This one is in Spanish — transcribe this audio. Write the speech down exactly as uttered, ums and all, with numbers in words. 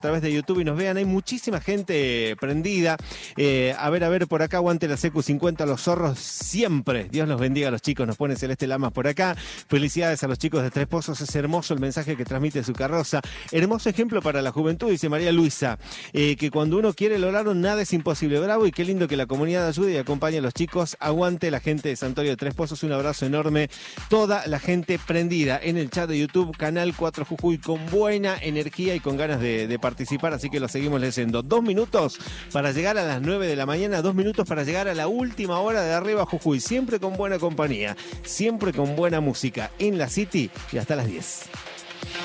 a través de YouTube y nos vean. Hay muchísima gente prendida. Eh, a ver, a ver, por acá, aguante la C Q cincuenta, los zorros siempre. Dios los bendiga a los chicos, nos pone Celeste Lamas por acá. Felicidades a los chicos de Tres Pozos, es hermoso el mensaje que transmite su carroza. Hermoso ejemplo para la juventud, dice María Luisa, eh, que cuando uno quiere lograrlo, nada es imposible. Bravo, y qué lindo que la comunidad ayude y acompañe a los chicos. Aguante la gente de Santuario de Tres Pozos, un abrazo enorme. Toda la gente prendida en el chat de YouTube, Canal cuatro Jujuy, con buena energía y con ganas de, de participar, así que lo seguimos leyendo. Dos minutos para llegar a las nueve de la mañana, dos minutos para llegar a la última hora de Arriba Jujuy, siempre con buena compañía, siempre con buena música en la City y hasta las diez.